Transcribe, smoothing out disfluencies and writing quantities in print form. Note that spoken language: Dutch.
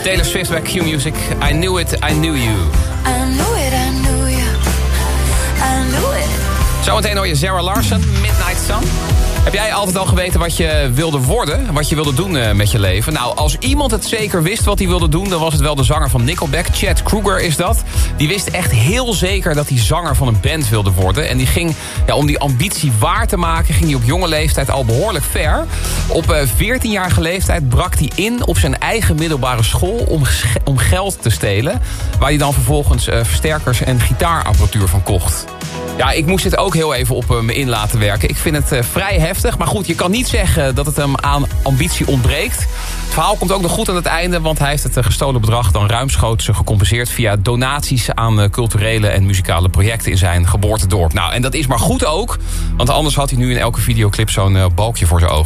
Taylor Swift bij Q-Music. I knew it, I knew you. I knew it, I knew you. I knew it. Zometeen hoor je Zara Larsson, Midnight Sun. Heb jij altijd al geweten wat je wilde worden? Wat je wilde doen met je leven? Nou, als iemand het zeker wist wat hij wilde doen, dan was het wel de zanger van Nickelback. Chad Kroeger is dat. Die wist echt heel zeker dat hij zanger van een band wilde worden. En die ging, om die ambitie waar te maken, ging hij op jonge leeftijd al behoorlijk ver. Op 14-jarige leeftijd brak hij in op zijn eigen middelbare school om geld te stelen. Waar hij dan vervolgens versterkers en gitaarapparatuur van kocht. Ja, ik moest dit ook heel even op me in laten werken. Ik vind het vrij heftig. Maar goed, je kan niet zeggen dat het hem aan ambitie ontbreekt. Het verhaal komt ook nog goed aan het einde, want hij heeft het gestolen bedrag dan ruimschoots gecompenseerd via donaties aan culturele en muzikale projecten in zijn geboortedorp. Nou, en dat is maar goed ook, want anders had hij nu in elke videoclip zo'n balkje voor zijn ogen.